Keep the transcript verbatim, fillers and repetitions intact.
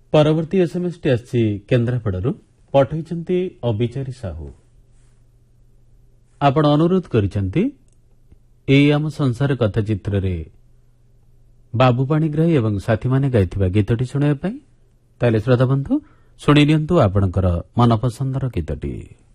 ପରବର୍ତ୍ତୀ ଏସ୍ଏମ୍ଏସ୍ଟି ଆସିଛି କେନ୍ଦ୍ରାପଡ଼ାରୁ। ପଠାଇଛନ୍ତି ଅବିଚାରୀ ସାହୁ। ଆପଣ ଅନୁରୋଧ କରିଛନ୍ତି ଏଇ ଆମ ସଂସାର କଥା ଚିତ୍ରରେ ବାବୁ ପାଣିଗ୍ରାହୀ ଏବଂ ସାଥୀମାନେ ଗାଇଥିବା ଗୀତଟି ଶୁଣିବା ପାଇଁ। ତାହେଲେ ଶ୍ରୋତାବନ୍ଧୁ ଶୁଣି ନିଅନ୍ତୁ ଆପଣଙ୍କର ମନପସନ୍ଦର ଗୀତଟି।